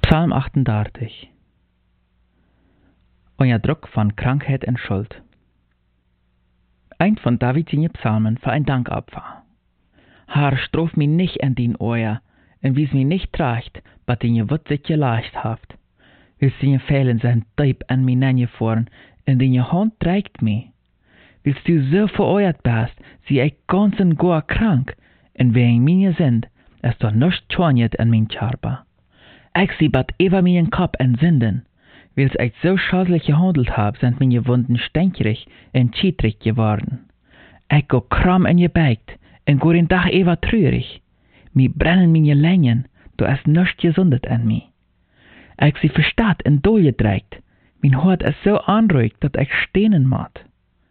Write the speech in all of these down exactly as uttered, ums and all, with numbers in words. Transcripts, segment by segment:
Psalm achtendertig. Onder druk van krankheid en schuld. Ein von Davids in Psalmen für ein Dankopfer. Herr, strof mich nicht in din Ohr, und wies mich nicht tracht, wat in je wut sich geleicht haft. Willst in je Fehlen zijn diep an mich nangefahren, und in je Hand trägt mich. Willst du so vereuert bist, sie ich ganz und gar krank, und wegen mir sind, es doch nicht schwanjet an mein Körper. Ich sie bat über meinen Kopf en Sünden. Wils ich so schadlich gehandelt hab, sind meine Wunden stänkerig und schiedrig geworden. Ich go kram en je beigt, und go den Tag eva trürig. Mi brennen meine Längen, du hast nichts gesundet an mi. Ich sie verstaat en doorgedreigt, mein Hart ist so anruhig, dat ich stehnen mat.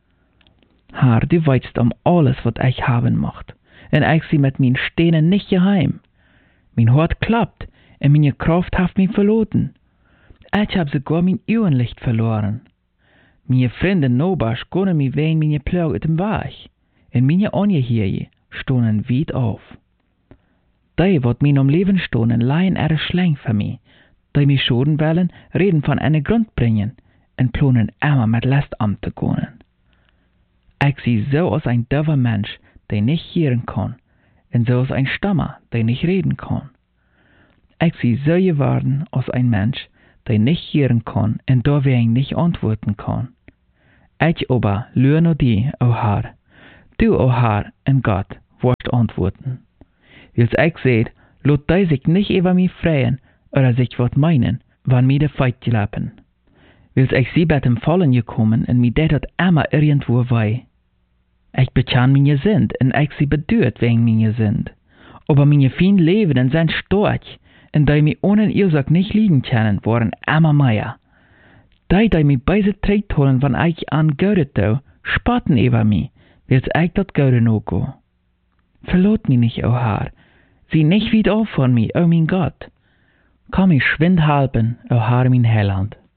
Herr, du weißt um alles, wat ich haben mocht, und ich sie mit min Stehnen nicht geheim. Mein Hart klappt, und meine Kraft haft mich verloren. Ich hab sogar mein Augenlicht verloren. Meine Freunde Nobas können mich wegen meine Plage uit dem Weg, und meine Angehörige stonden weit auf. Die, wat mir um Leben stonden, leihen ihre Schläng für mich, die mich schoden wollen, reden von einer Grund bringen, und planen immer mit Last umzugehen. Ich sehe so als ein doofer Mensch, der nicht hören kann, und so als ein Stammer, der nicht reden kann. Ich sehe so geworden als ein Mensch, der nicht hören kann und deswegen nicht antworten kann. Ich aber lüre nur die, o Herr. Du, o Herr, und Gott, wirst antworten. Wils ich seht, lot die sich nicht über mich freuen oder sich wat meinen, wann mir der Feind gelappen. Wils ich sie bei dem Fallen gekommen und mir det hat immer irgendwo wei. Ich bekann meine Sünd und ich sie bedürt wegen meine Sünd. Aber meine Feind leben und sind stark, und die mich ohne Ursache nicht liegen können, waren immer mehr. Die, die mich beise trägt holen, wenn ich an Gaude tue, spotten über mich, wils ich dat Gaude no go. Verlot mich nicht, o Herr, sieh nicht wieder auf von mir, o mein Gott. Komm ich schwind halben, o Herr, mein Heiland.